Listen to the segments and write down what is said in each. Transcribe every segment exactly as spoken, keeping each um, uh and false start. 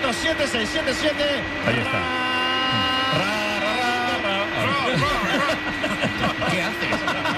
uno siete seis siete siete. Ahí está. ¿Qué haces?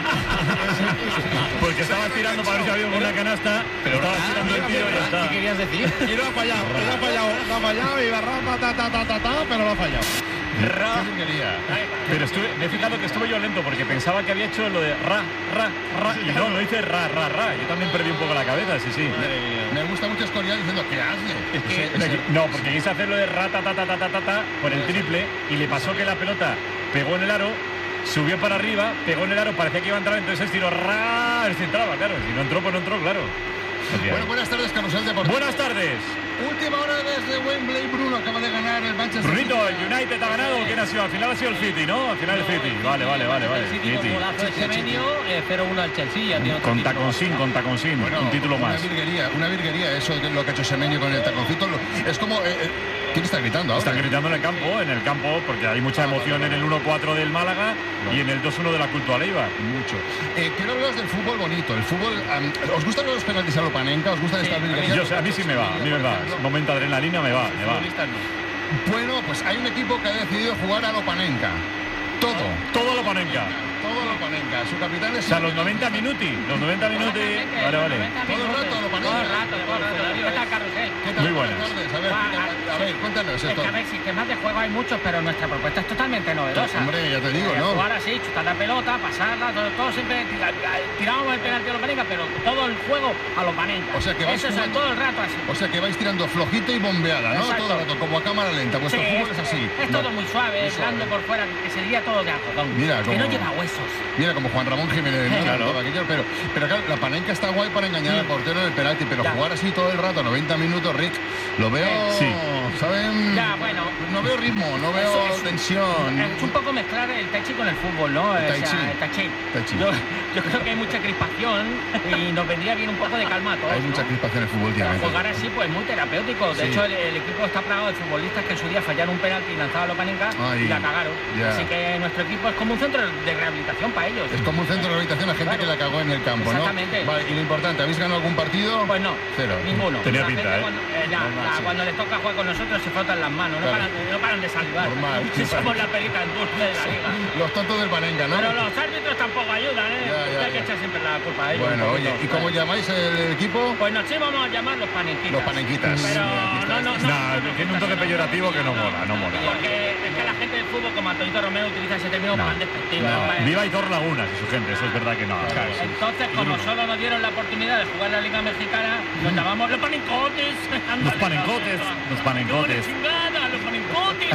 Porque estaba tirando para ver si había alguna canasta, pero estaba tirando el tiro y ya está. ¿Qué querías decir? Y lo ha fallado, y lo ha fallado, lo ha fallado y barra, ta, ta, ta, ta, ta, pero lo ha fallado. Ra. ¿Qué quería? Pero estuve, me he fijado que estuve yo lento porque pensaba que había hecho lo de ra, ra, ra. Y no, no hice ra, ra, ra. Yo también perdí un poco la cabeza, sí, sí. Me gusta mucho Escorial diciendo, ¿qué hace? Es que, no, porque quise hacer lo de ra, ta, ta, ta, ta, ta, ta, ta, por el triple y le pasó que la pelota pegó en el aro, subió para arriba, pegó en el aro, parecía que iba a entrar, entonces el tiro ra, a ver si entraba, claro. Si no entró, pues no entró, claro. Bueno, buenas tardes, Carrusel Deportivo. Buenas tardes. Última hora desde Wembley. Bruno acaba de ganar el Manchester Brunito, City. el United ha ganado. ¿Quién ha sido? Al final ha sido el City, ¿no? Al final el City. Vale, vale, vale, vale. El City con City. golazo de Semenyo, eh, cero uno al Chelsea. Ya tiene otro Con título. Taconsín, con Taconsín. Bueno, un título una más. virguería, una virguería eso de lo que ha hecho Semenyo con el taconcito. Es como... Eh, eh, ¿quién está gritando ahora? Están gritando en el campo, en el campo, porque hay mucha emoción en el uno cuatro del Málaga y en el dos uno de la Culto Aleiva. Mucho. Eh, quiero hablaros del fútbol bonito. El fútbol... Um, ¿Os gustan los penaltis a lo Panenka? ¿Os gustan Sí, estas a mí- virguerías? Yo sé, a mí sí me va, a mí me va. Momento adrenalina me va, me va. Futbolistas no. Bueno, pues hay un equipo que ha decidido jugar a lo Panenka. Todo. Todo lo Panenka. Todo lo Panenka. Su capitán es... O sea, los noventa minuti. Los noventa minuti. Vale, vale. Todo el rato lo Todo Panenka. el rato, todo el rato. ¿Qué tal, Carrusel? ¿Qué tal? Muy buenas. tardes. A ver, a ver, cuéntanos Es esto. que, a ver, sistemas de juego hay muchos, pero nuestra propuesta es totalmente novedosa. Hombre, ya te digo, Eh, ¿no? Jugar así, chutar la pelota, pasarla, todo, todo siempre tira- tirábamos el penalti a los Panenka, pero todo el juego a los Panenka. O sea, que vais Eso es jugando- todo el rato así. O sea que vais tirando flojito y bombeada, ¿no? Exacto. Todo el rato, como a cámara lenta. Vuestro Sí, fútbol es así. Es No. todo muy suave, Muy suave. blando por fuera, que sería todo de algodón. Mira, que como- no lleva huesos. Mira, como Juan Ramón Jiménez, ¿no? Claro. Todo aquello, pero, pero claro, la Panenka está guay para engañar al portero en el penalti, pero Ya. jugar así todo el rato, noventa minutos, Rick, lo veo, Sí. ¿saben? Ya, bueno. No veo ritmo, no veo Eso es- tensión. Es un poco mezclar el tai chi con el fútbol, ¿no? El O tai sea, chi. el tai chi. Tai chi. Yo, yo creo que hay mucha crispación y nos vendría bien un poco de calma a todos. Hay ¿no? mucha crispación en el fútbol Pero últimamente. jugar así, pues muy terapéutico. De Sí. hecho, el, el equipo está plagado de futbolistas que en su día fallaron un penalti y lanzaban los Panenka Ay, y la cagaron. ya. Así que nuestro equipo es como un centro de rehabilitación para ellos. Es como un centro de rehabilitación a gente Claro. que la cagó en el campo, ¿no? Exactamente. Vale, y lo importante, ¿habéis ganado algún partido? Pues no, Cero. ninguno. Tenía La pinta, gente ¿eh? Cuando, eh, la- Normal, la- sí. cuando les toca jugar con nosotros se frotan las manos, no, Claro. paran, no paran de salivar. Normal. Si somos la perita en dulce de la liga. Los tontos del Panenka, ¿no? Pero los árbitros tampoco ayudan, ¿eh? Ya, ya, Hay que ya. echar siempre la culpa a ellos. Bueno, un oye, poquito. ¿y cómo llamáis el equipo? Pues nos sí vamos a llamar los panenquitas. Los panenquitas. Pero no, no, no. Nah, tiene un toque peyorativo que no mola, no mola. Porque es que la gente del fútbol, como Antonito Romero, utiliza ese término No. tan despectivo. No. ¿no? Viva Hitor Lagunas y su gente, eso es verdad que no. Claro, sí. Entonces, como Bruno. solo nos dieron la oportunidad de jugar la Liga Mexicana, nos llamamos los panencotes. Los panencotes, los panencotes. ¡Qué chingada, los panencotes!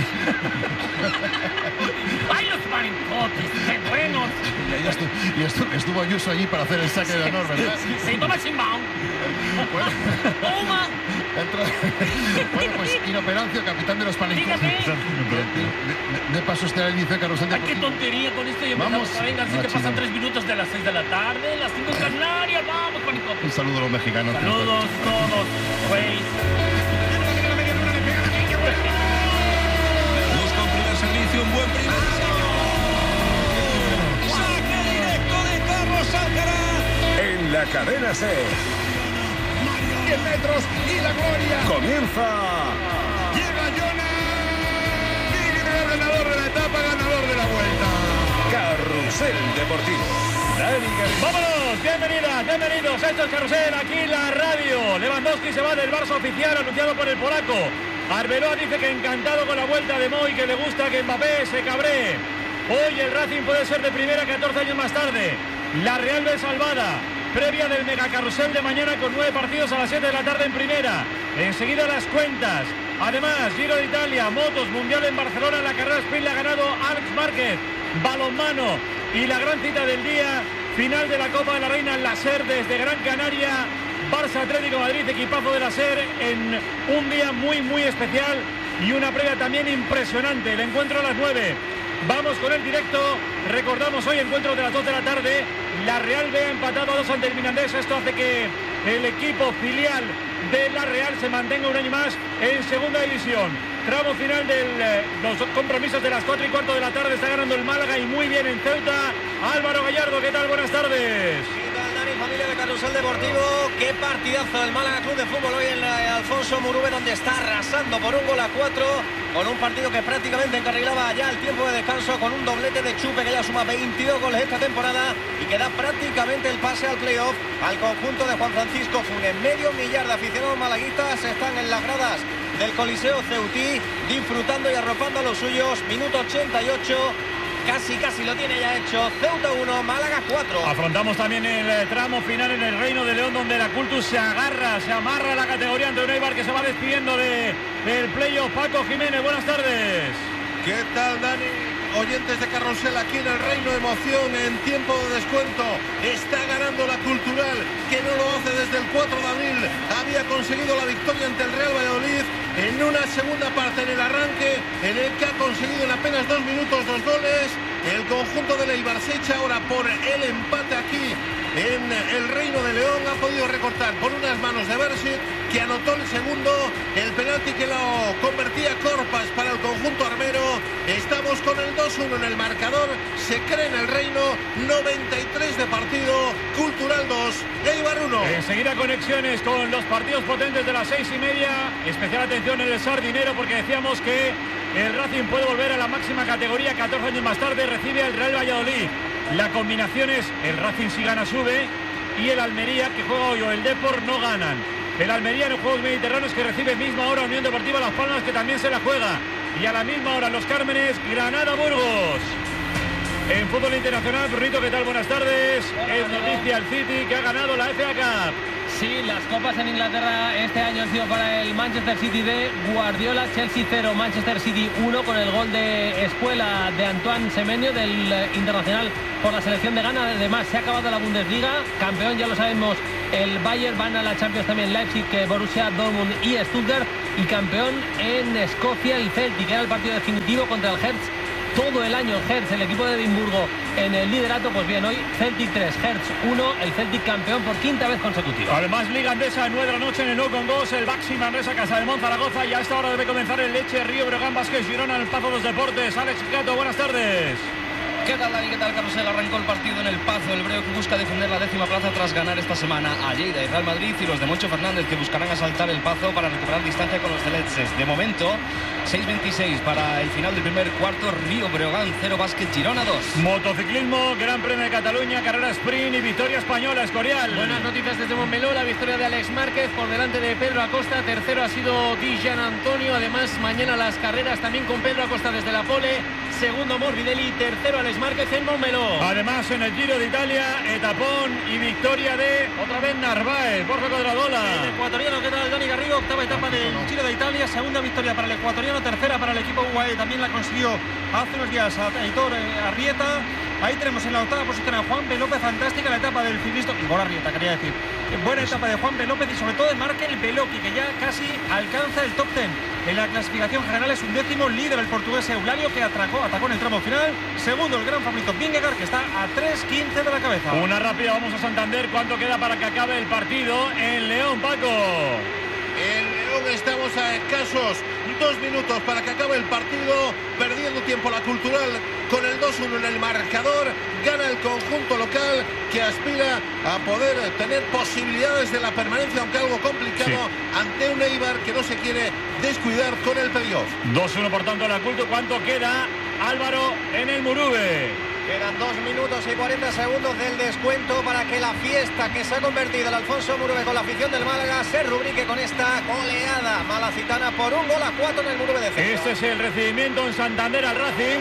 ¡Ay, los panencotes! ¡Qué buenos! Y, ahí estu- y estu- estuvo Ayuso allí para hacer el saque de honor, ¿verdad? Sí, toma Simbaum. Bueno, Toma. entra- bueno, pues Inoperancio, capitán de los Panencotes. Dígame. De, de- de paso usted al inicio de Carrusel Ay, qué Deportivo. tontería con esto y Vamos. empezamos a venga, así No, que pasan chino. tres minutos de las seis de la tarde, las cinco en Canarias, vamos, Un panencotes. saludo a los mexicanos. Saludos todos, güey. Busca un primer servicio, un buen primer saque directo de Carlos Alcaraz. En la cadena SER diez metros y la gloria. comienza Llega Jonas. Viene ganador de la etapa, ganador de la vuelta. Carrusel Deportivo. Dani García. ¡Vámonos! Bienvenidas, bienvenidos a esto es Carrusel, aquí en la radio. Lewandowski se va del Barça oficial, anunciado por el polaco. Arbeloa dice que encantado con la vuelta de Mo y que le gusta que Mbappé se cabree. Hoy el Racing puede ser de primera catorce años más tarde. La Real ve salvada. Previa del megacarrusel de mañana con nueve partidos a las siete de la tarde en primera. Enseguida las cuentas. Además, Giro de Italia, motos, Mundial en Barcelona, la carrera sprint la ha ganado Alex Márquez. Balonmano y la gran cita del día, final de la Copa de la Reina en la SER desde Gran Canaria. Barça Atlético de Madrid, equipazo de la SER en un día muy muy especial y una previa también impresionante. El encuentro a las nueve. Vamos con el directo. Recordamos hoy encuentro de las dos de la tarde. La Real B ha empatado a dos ante el Mirandés. Esto hace que el equipo filial de la Real se mantenga un año más en segunda división. Tramo final de eh, los compromisos de las cuatro y cuarto de la tarde. Está ganando el Málaga y muy bien en Ceuta. Álvaro Gallardo, ¿qué tal? Buenas tardes. ¿Qué tal, Dani, familia de Carrusel Deportivo? Qué partidazo del Málaga Club de Fútbol hoy en la Alfonso Alfonso Murube, donde está arrasando por un gol a cuatro, con un partido que prácticamente encarrilaba ya el tiempo de descanso, con un doblete de Chupe que ya suma veintidós goles esta temporada y que da prácticamente el pase al playoff al conjunto de Juan Francisco Funes. Medio millar de aficionados malaguistas están en las gradas del Coliseo Ceutí disfrutando y arropando a los suyos. Minuto ochenta y ocho. Casi, casi lo tiene ya hecho. Ceuta uno, Málaga cuatro. Afrontamos también el tramo final en el Reino de León, donde la Cultus se agarra, se amarra a la categoría ante un Eibar que se va despidiendo de, del playoff. Paco Jiménez, buenas tardes. ¿Qué tal, Dani? Oyentes de Carrusel, aquí en el Reino de Emoción, en tiempo de descuento. Está ganando la Cultural, que no lo hace desde el cuatro de abril. Había conseguido la victoria ante el Real Valladolid en una segunda parte en el arranque, en el que ha conseguido en apenas dos minutos dos goles. El conjunto de Eibar se echa ahora por el empate aquí en el Reino de León. Ha podido recortar por unas manos de Bersit, que anotó el segundo, el penalti que lo convertía Corpas para el conjunto armero. Estamos con el dos uno en el marcador. Se cree en el Reino. Noventa y tres de partido. Cultural dos, Eibar uno. Enseguida conexiones con los partidos potentes de las seis y media. Especial atención en el Sardinero, porque decíamos que el Racing puede volver a la máxima categoría. catorce años más tarde recibe al Real Valladolid. La combinación es el Racing, si gana, sube, y el Almería, que juega hoy, o el Depor, no ganan. El Almería en los Juegos Mediterráneos, que recibe misma hora Unión Deportiva Las Palmas, que también se la juega. Y a la misma hora Los Cármenes, Granada-Burgos. En fútbol internacional, Brunito, ¿qué tal? Buenas tardes. Es noticia el City, que ha ganado la F A Cup. Sí, las copas en Inglaterra este año han sido para el Manchester City de Guardiola. Chelsea cero, Manchester City uno, con el gol de Espuela de Antoine Semenyo, del internacional por la selección de Ghana. Además, se ha acabado la Bundesliga. Campeón, ya lo sabemos, el Bayern. Van a la Champions también Leipzig, Borussia Dortmund y Stuttgart. Y campeón en Escocia, el Celtic, que era el partido definitivo contra el Hertz. Todo el año Hertz, el equipo de Edimburgo, en el liderato. Pues bien, hoy Celtic tres, Hertz uno, el Celtic campeón por quinta vez consecutiva. Además, Liga Andesa, nueve de la noche en el Nou Congost, el Baxi Manresa, Casa de Zaragoza, y a esta hora debe comenzar el Leche Río Breogán Vázquez Girona en el Pazo de los Deportes. Alex Cato, buenas tardes. ¿Qué tal, Dani? ¿Qué tal, Carrusel? Arrancó el partido en el Pazo. El Breo, que busca defender la décima plaza tras ganar esta semana a Lleida y Real Madrid, y los de Moncho Fernández, que buscarán asaltar el Pazo para recuperar distancia con los celenses. De momento, seis veintiséis para el final del primer cuarto. Río Breogán cero, Vázquez Girona dos. Motociclismo, Gran Premio de Cataluña, carrera sprint y victoria española. Escorial. Buenas noticias desde Montmeló. La victoria de Alex Márquez por delante de Pedro Acosta. Tercero ha sido Di Gian Antonio. Además, mañana las carreras también con Pedro Acosta desde la pole. Segundo Morbidelli, tercero Alex Márquez en Montmeló. Además, en el Giro de Italia, etapón y victoria de otra vez Narváez. Borja Cuadradola. El ecuatoriano, ¿qué tal, Dani Garrido? Octava etapa del Giro de Italia, segunda victoria para el ecuatoriano, tercera para el equipo U A E. También la consiguió hace unos días a Aitor Arrieta. Ahí tenemos en la octava posición a Juan B. López. Fantástica la etapa del ciclista Igor Arrieta, quería decir. Buena etapa de Juan B. López, y sobre todo de Markel Beloki, que ya casi alcanza el top ten. En la clasificación general es un décimo, líder el portugués Eulalio, que atracó, atacó en el tramo final. Segundo, el gran favorito Vingegaard, que está a tres quince de la cabeza. Una rápida, vamos a Santander. ¿Cuánto queda para que acabe el partido en León, Paco? En León estamos a escasos dos minutos para que acabe el partido, perdiendo tiempo la Cultural con el dos uno en el marcador. Gana el conjunto local, que aspira a poder tener posibilidades de la permanencia, aunque algo complicado, sí, ante un Eibar que no se quiere descuidar con el playoff. dos uno por tanto la Culto. ¿Cuánto queda, Álvaro, en el Murube? Quedan dos minutos y cuarenta segundos del descuento para que la fiesta que se ha convertido el Alfonso Murube con la afición del Málaga se rubrique con esta goleada malacitana por un gol a cuatro en el Murube de Ceuta. Este es el recibimiento en Santander al Racing.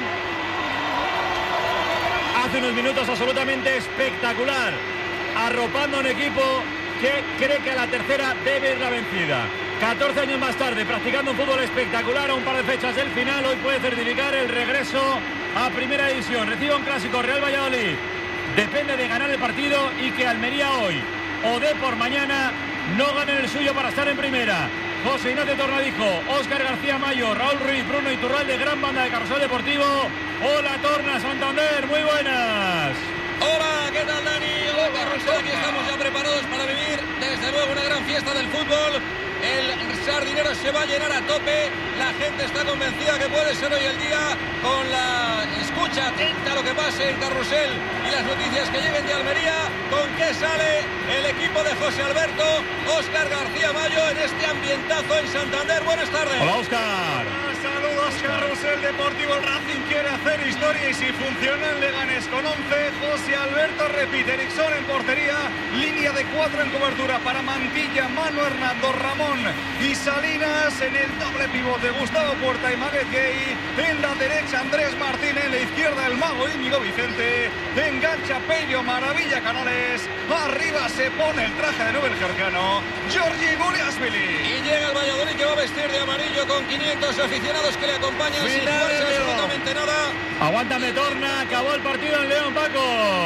Hace unos minutos absolutamente espectacular, arropando a un equipo que cree que a la tercera debe ir la vencida. catorce años más tarde, practicando un fútbol espectacular a un par de fechas del final, hoy puede certificar el regreso a Primera División. Recibe un clásico Real Valladolid. Depende de ganar el partido y que Almería hoy o de por mañana no ganen el suyo para estar en Primera. José Ignacio Tornadijo, Óscar García Mayo, Raúl Ruiz, Bruno Iturralde, gran banda de Carrusel Deportivo. Hola, Torna, Santander, muy buenas. Hola, ¿qué tal, Dani? Hola, Carrusel, aquí estamos ya preparados para vivir, desde luego, una gran fiesta del fútbol. El Jardinero se va a llenar a tope. La gente está convencida que puede ser hoy el día, con la escucha atenta a lo que pase en Carrusel y las noticias que lleguen de Almería. ¿Con qué sale el equipo de José Alberto? Óscar García Mayo en este ambientazo en Santander. Buenas tardes. Hola, Óscar. Saludos, Carrusel Deportivo. El Racing quiere hacer historia y si funciona en Leganés con once. José Alberto repite, Erickson en portería, línea de cuatro en cobertura para Mantilla, Manu Hernando, Ramón y Salinas. En el doble pivote Gustavo Puerta y Maguet Gay. En la derecha Andrés Martín, en la izquierda el mago Íñigo Vicente. Engancha Pello, Maravilla Canales. Arriba se pone el traje de Nubel Jercano, Giorgi Guliasvili. Y llega el Valladolid, que va a vestir de amarillo con quinientos aficionados que le acompañan sin jugarse absolutamente nada. Aguántame, Torna. Acabó el partido en León, Paco.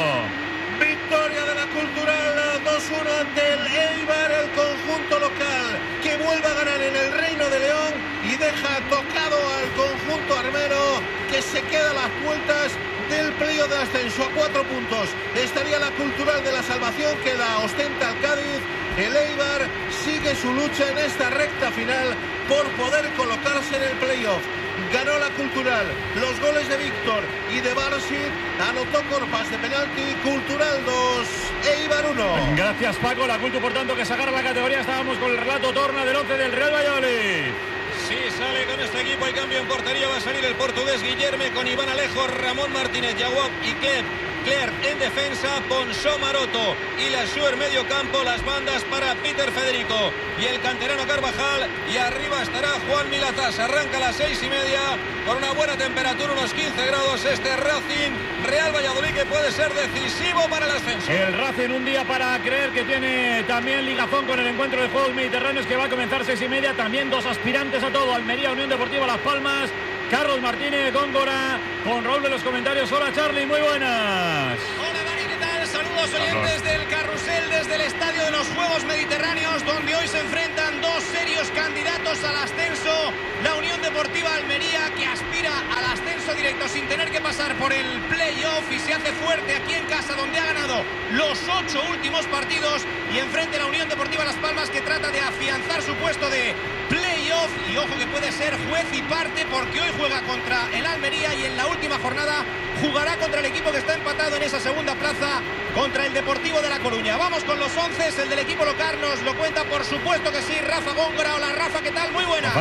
Victoria de la Cultural dos uno ante el Eibar, el conjunto local que vuelve a ganar en el Reino de León y deja tocado al conjunto armero, que se queda a las vueltas del playoff de ascenso a cuatro puntos. Estaría la Cultural de la salvación, que la ostenta el Cádiz. El Eibar sigue su lucha en esta recta final por poder colocarse en el playoff. Ganó la Cultural, los goles de Víctor y de Barsit, anotó Corpas de penalti. Cultural dos, Eibar uno. Gracias, Paco. La Cultu, por tanto, que sacara la categoría. Estábamos con el relato Torna del once del Real Valladolid. Sí, sale con este equipo. Hay cambio en portería. Va a salir el portugués Guillerme con Iván Alejo, Ramón Martínez, Yaguab y Kleb. Clerc en defensa, Ponsó Maroto y Lassuer medio campo. Las bandas para Peter Federico y el canterano Carvajal. Y arriba estará Juan Milazás. Arranca a las seis y media con una buena temperatura, unos quince grados. Este Racing Real Valladolid, que puede ser decisivo para el ascenso. El Racing, un día para creer, que tiene también ligazón con el encuentro de Juegos Mediterráneos, que va a comenzar seis y media. También dos aspirantes a todo: Almería, Unión Deportiva Las Palmas. Carlos Martínez, Góngora, con Raúl de los comentarios. Hola, Charlie, muy buenas. Hola, Dani, ¿qué tal? Saludos oyentes del Carrusel desde el Estadio de los Juegos Mediterráneos, donde hoy se enfrentan dos serios candidatos al ascenso. La Unión Deportiva Almería, que aspira al ascenso directo sin tener que pasar por el playoff y se hace fuerte aquí en casa, donde ha ganado los ocho últimos partidos. Y enfrente la Unión Deportiva Las Palmas, que trata de afianzar su puesto de playoff. Y ojo, que puede ser juez y parte, porque hoy juega contra el Almería y en la última jornada jugará contra el equipo que está empatado en esa segunda plaza, contra el Deportivo de La Coruña. Vamos con los once. El del equipo local nos lo cuenta, por supuesto que sí, Rafa Góngora. Hola, Rafa, ¿qué tal? Muy buena.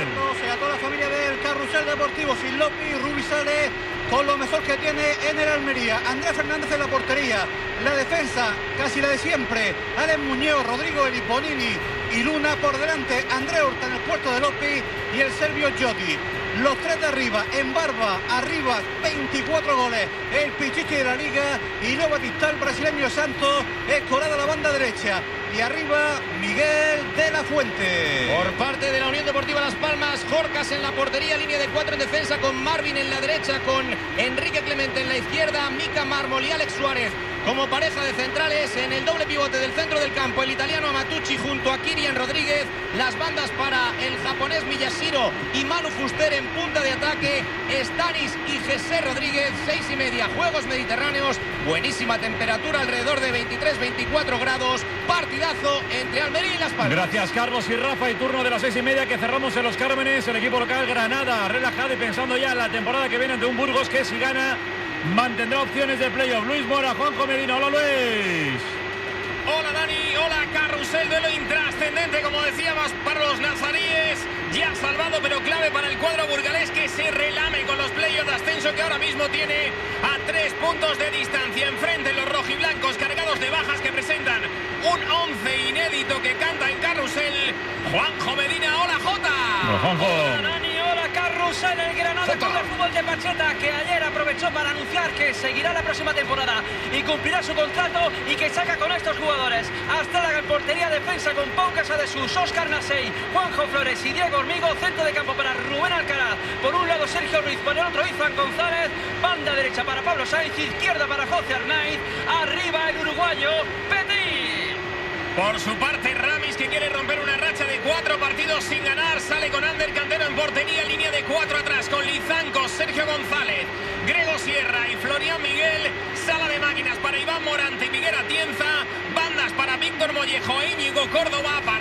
A toda la familia del Carrusel Deportivo, sin Lopi, Rubisale, con lo mejor que tiene en el Almería. Andrés Fernández en la portería. La defensa, casi la de siempre. Alex Muñoz, Rodrigo Eliponini y Luna por delante. André Horta en el puerto de Lopi y el serbio Joti. Los tres de arriba, en barba, arriba, veinticuatro goles. El pichichi de la liga. Y luego Batista, el brasileño Santos, escolado a la banda derecha. Y arriba, Miguel de la Fuente. Por parte de la Unión Deportiva Las Palmas, Jorcas en la portería, línea de cuatro en defensa, con Marvin en la derecha, con Enrique Clemente en la izquierda, Mika Mármol y Alex Suárez como pareja de centrales. En el doble pivote del centro del campo, el italiano Amatucci junto a Kirian Rodríguez. Las bandas para el japonés Miyashiro y Manu Fuster en punta de ataque. Stanis y José Rodríguez. Seis y media, Juegos Mediterráneos. Buenísima temperatura, alrededor de veintitrés veinticuatro grados. Partidazo entre Almería y Las Palmas. Gracias, Carlos y Rafa. Y turno de las seis y media, que cerramos en Los Cármenes. El equipo local Granada, relajado y pensando ya en la temporada que viene ante un Burgos que, si gana, mantendrá opciones de playoff. Luis Mora, Juanjo Medina. Hola, Luis. Hola, Dani. Hola, Carrusel. De lo intrascendente, como decíamos, para los nazaríes. Ya salvado, pero clave para el cuadro burgalés, que se relame con los playoffs de ascenso, que ahora mismo tiene a tres puntos de distancia. Enfrente los rojiblancos, cargados de bajas, que presentan un once inédito que canta en Carrusel. Juanjo Medina. Hola, Jota. Hola, Juanjo. Hola, Dani. Hola, Carrusel. El Granada Club de Fútbol de Pacheta, que ayer aprovechó para anunciar que seguirá la próxima temporada y cumplirá su contrato, y que saca con estos jugadores: hasta la portería, defensa con Pau Casadesús, Óscar Nasey, Juanjo Flores y Diego Hormigo. Centro de campo para Rubén Alcaraz, por un lado Sergio Ruiz, por el otro Izan González. Banda derecha para Pablo Sainz, izquierda para José Arnaiz. Arriba el uruguayo Petit. Por su parte, Ramis, que quiere romper una racha de cuatro partidos sin ganar, sale con Ander Cantero en portería, línea de cuatro atrás, con Lizanco, Sergio González, Grego Sierra y Florian Miguel. Sala de máquinas para Iván Morante y Miguel Atienza. Bandas para Víctor Mollejo e Íñigo Córdoba. Parcela ofensiva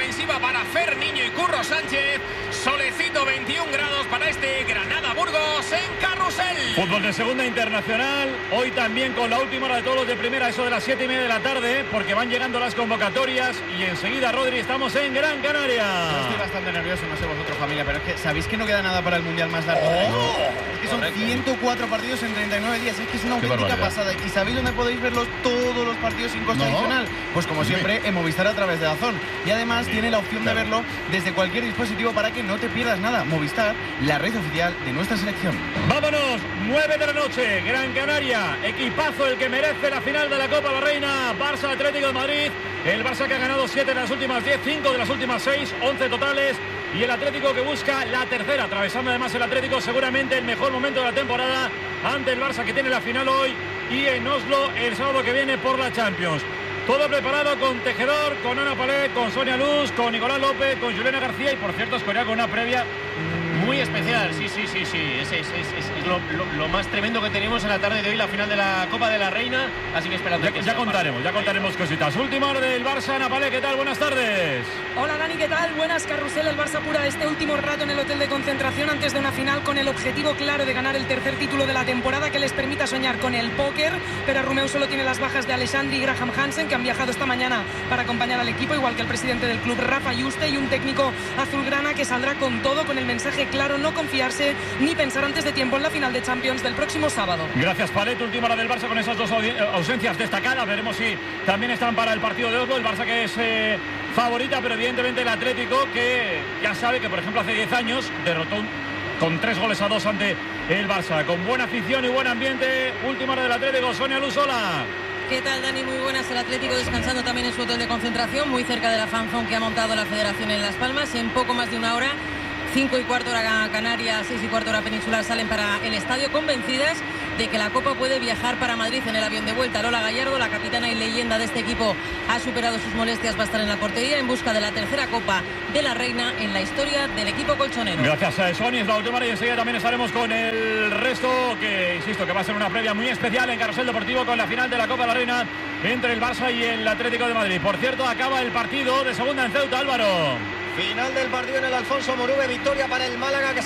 ofensiva para Fer Niño y Curro Sánchez. Solecito, veintiún grados para este Granada-Burgos en Carrusel. Fútbol de segunda internacional, hoy también con la última hora de todos los de primera, eso de las siete y media de la tarde, porque van llegando las convocatorias y enseguida, Rodri, estamos en Gran Canaria. Yo estoy bastante nervioso, no sé vosotros, familia, pero es que sabéis que no queda nada para el Mundial más largo del año. Es que son Correcto. ciento cuatro partidos en treinta y nueve días, es que es una Qué auténtica barbaridad. pasada. ¿Y sabéis dónde podéis verlos todos los partidos sin coste No. adicional? Pues como Dime. siempre, en Movistar a través de Dazón. Y además tiene la opción claro. de verlo desde cualquier dispositivo para que no te pierdas nada. Movistar, la red oficial de nuestra selección. Vámonos, nueve de la noche, Gran Canaria, equipazo el que merece la final de la Copa de la Reina, Barça Atlético de Madrid, el Barça que ha ganado siete de las últimas diez, cinco de las últimas seis, once totales, y el Atlético que busca la tercera, atravesando además el Atlético seguramente el mejor momento de la temporada ante el Barça que tiene la final hoy y en Oslo el sábado que viene por la Champions. Todo preparado con Tejedor, con Ana Palet, con Sonia Luz, con Nicolás López, con Juliana García y por cierto Escorial con una previa Muy especial, sí, sí, sí, sí. Es, es, es, es lo, lo, lo más tremendo que tenemos en la tarde de hoy, la final de la Copa de la Reina. Así que esperando Ya, que ya sea contaremos, ya contaremos cositas. Última hora del Barça, Ana Palet, ¿qué tal? Buenas tardes. Hola Dani, ¿qué tal? Buenas, Carrusel. El Barça apura este último rato en el hotel de concentración antes de una final con el objetivo claro de ganar el tercer título de la temporada que les permita soñar con el póker. Pero Romeu solo tiene las bajas de Alexandri y Graham Hansen, que han viajado esta mañana para acompañar al equipo, igual que el presidente del club, Rafa Yuste, y un técnico azulgrana que saldrá con todo, con el mensaje claro: no confiarse ni pensar antes de tiempo en la final de Champions del próximo sábado. Gracias, Palet. Última hora del Barça con esas dos ausencias destacadas. Veremos si también están para el partido de Oslo. El Barça que es eh, favorita, pero evidentemente el Atlético que ya sabe que, por ejemplo, hace diez años derrotó un, con tres goles a dos ante el Barça. Con buena afición y buen ambiente. Última hora del Atlético. Sonia Luz, hola. ¿Qué tal, Dani? Muy buenas. El Atlético descansando también en su hotel de concentración, muy cerca de la fanzón que ha montado la Federación en Las Palmas. En poco más de una hora, cinco y cuarto hora Canarias, seis y cuarto hora peninsular, salen para el estadio convencidas de que la Copa puede viajar para Madrid en el avión de vuelta. Lola Gallardo, la capitana y leyenda de este equipo, ha superado sus molestias, va a estar en la portería en busca de la tercera Copa de la Reina en la historia del equipo colchonero. Gracias a Sonia, es la última hora y enseguida también estaremos con el resto, que insisto que va a ser una previa muy especial en Carrusel Deportivo con la final de la Copa de la Reina entre el Barça y el Atlético de Madrid. Por cierto, acaba el partido de segunda en Ceuta, Álvaro. Final del partido en el Alfonso Morube, victoria para el Málaga que